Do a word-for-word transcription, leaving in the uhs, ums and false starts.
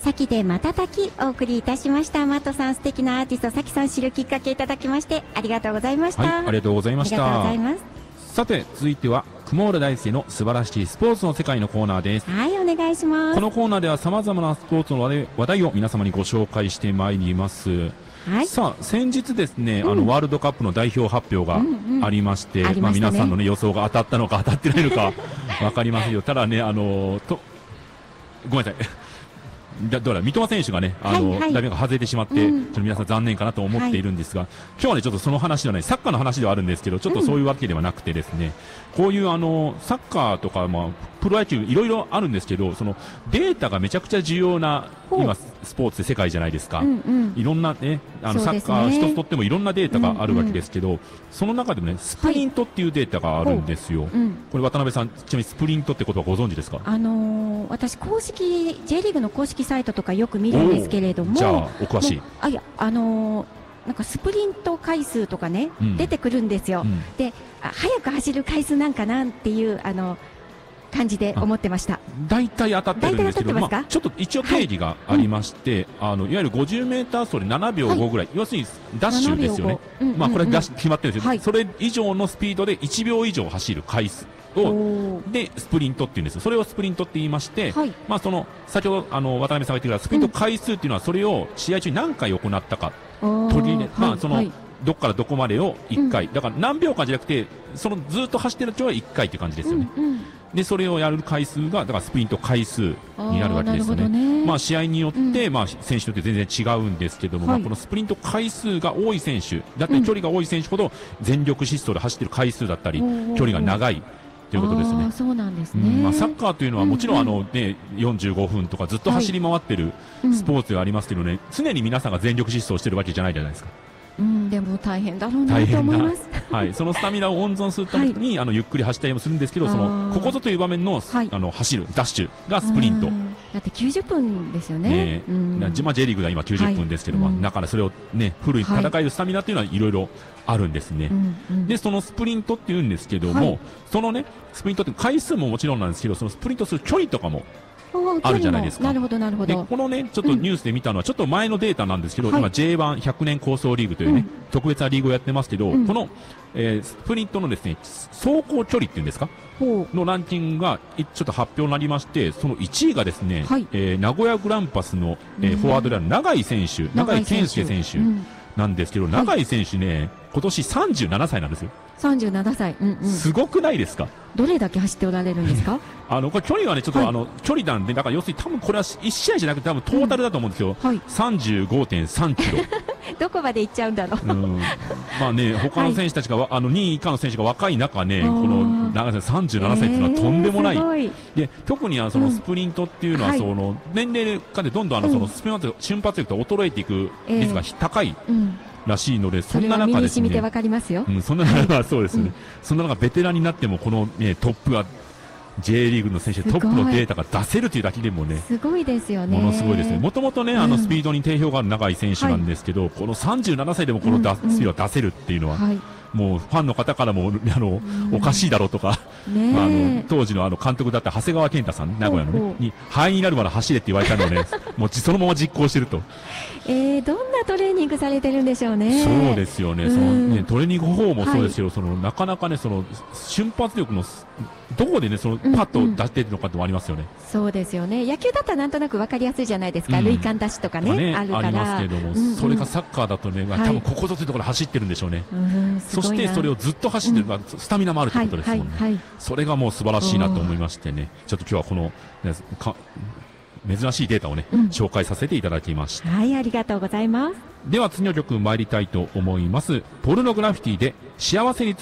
さきで瞬きお送りいたしました。マットさん、素敵なアーティストさきさん知るきっかけいただきましてありがとうございました。 はい、ありがとうございました。 ありがとうございます。 さて続いては雲浦大輔の素晴らしいスポーツの世界のコーナーです。 はい、お願いします。 このコーナーでは様々なスポーツの話題、話題を皆様にご紹介してまいります。はい、さあ先日ですね、うん、あのワールドカップの代表発表がありまして、うんうん、まあ、皆さんの、ね、予想が当たったのか当たってないのか分かりませんよ。ただね、あのとごめんなさいだだから三笘選手がね、あの、はいはい、ダメが外れてしまって、うん、ちょっと皆さん残念かなと思っているんですが、はい、今日はねちょっとその話ではない、サッカーの話ではあるんですけど、ちょっとそういうわけではなくてですね、うん、こういうあのサッカーとか、まあ、プロ野球いろいろあるんですけど、そのデータがめちゃくちゃ重要な今スポーツで世界じゃないですか。うんうん、いろんなね、あのサッカー一つとってもいろんなデータがあるわけですけど、うんうん、その中でもねスプリントっていうデータがあるんですよ。はい、うん、これ渡辺さん、ちなみにスプリントってことはご存知ですか？ あのー、私公式 J リーグの公式サイトとかよく見るんですけれども、 じゃあお詳しい。 あ、いや、あのー、なんかスプリント回数とかね、うん、出てくるんですよ。うん、で、速く走る回数なんかなっていうあの感じで思ってました。 大体当たってるんですけど、まあ、ちょっと一応定義がありまして、はい、うん、あのいわゆるごじゅうメーター走でななびょうごぐらい、はい、要するにダッシュですよね。うんうんうん、まあこれは決まってるんですよ、はい、それ以上のスピードでいちびょう以上走る回数をでスプリントっていうんですよ。それをスプリントって言いまして、はい、まあその先ほどあの渡辺さんが言ってくれたスプリント回数っていうのは、それを試合中に何回行ったか、取り入れ、まあその、はい、どこからどこまでをいっかい、うん、だから何秒間じゃなくて、そのずっと走ってる人はいっかいっていう感じですよね。うんうん、でそれをやる回数がだからスプリント回数になるわけですよね。ね、まあ試合によって、うん、まあ選手によって全然違うんですけども、はい、まあこのスプリント回数が多い選手だって距離が多い選手ほど全力疾走で走ってる回数だったり、うん、距離が長いということですね。 そうなんですね。 うん、まあサッカーというのはもちろんあのね、よんじゅうごふんとかずっと走り回ってるスポーツがありますけどね、はい、うん、常に皆さんが全力疾走してるわけじゃないじゃないですか。 うん、でも大変だろうなと思います。 はい、そのスタミナを温存するために、はい、あのゆっくり走ったりもするんですけど、そのここぞという場面の、はい、あの走るダッシュがスプリント。 だってきゅうじゅっぷんですよね。ね、うん、まあ J リーグが今きゅうじゅっぷんですけど、はい、まあだからそれをねフルに戦えるスタミナっていうのはいろいろあるんですね。はい、でそのスプリントっていうんですけども、はい、そのねスプリントって回数ももちろんなんですけど、そのスプリントする距離とかもあるじゃないですか。 なるほどなるほど。 でこのねちょっとニュースで見たのはちょっと前のデータなんですけど、うん、今 ジェイワンひゃくねん構想リーグというね、うん、特別なリーグをやってますけど、うん、この、えー、スプリントのですね走行距離っていうんですかのランキングがちょっと発表になりまして、そのいちいがですね、はい、えー、名古屋グランパスの、えー、フォワードである永井選手、永井健介選手なんですけど、永井選手ね今年さんじゅうななさいなんですよ。 さんじゅうななさい、うんうん、 すごくないですか？ どれだけ走っておられるんですか？ あのこれ距離はねちょっと、はい、あの距離なんで、だから要するに多分これはいち試合じゃなくて多分トータルだと思うんですけど、うん、はい、さんじゅうごてんさんキロどこまで行っちゃうんだろう。うん、 まあね他の選手たちが、はい、あのにい以下の選手が若い中ね、この長ささんじゅうななさいっていうのはとんでもない。えー、で特にあのそのスプリントっていうのは、うん、その年齢間でどんどんあのそのスピン瞬発力と衰えていく率が高い。えーうんらしいので、そんな中ですね、うん、そんな中そうですね、うん、そんな中ベテランになってもこの、ね、トップが J リーグの選手トップのデータが出せるというだけでもね、 すごいですよね。 ものすごいですね。もともとね、あのスピードに定評がある永井選手なんですけど、はい、このさんじゅうななさいでもこのスピードが出せるっていうのは、はい、もうファンの方からもあの、うん、おかしいだろうとか、ね、まあ、あの当時のあの監督だった長谷川健太さん、名古屋のねに範囲になるまで走れって言われたので、ね、もうそのまま実行してると。 えー、どんなトレーニングされてるんでしょうね。 そうですよね。そのねトレーニング方法もそうですけど、はい、そのなかなかねその瞬発力のどこでねそのパッと出しているのかってもありますよね。 うんうん、そうですよね。野球だったらなんとなく分かりやすいじゃないですか。うん、塁間出しとかね、ねあるから。ありますけども、うんうん、 それがサッカーだとね、まあ、多分ここぞというところで走ってるんでしょうね。はい、そしてそれをずっと走ってる、うん、スタミナもあるということですもんね。はいはいはい、それがもう素晴らしいなと思いましてね。ちょっと今日はこのねか珍しいデータをね、うん、紹介させていただきました。 はい、ありがとうございます。 では次の曲参りたいと思います。ポルノグラフィティで幸せに